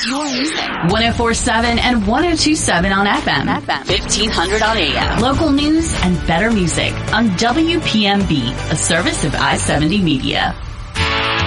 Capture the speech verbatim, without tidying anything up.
Your music. one oh four point seven and one oh two point seven on F M. F M. fifteen hundred on A M. Local news and better music on W P M B, a service of I seventy Media.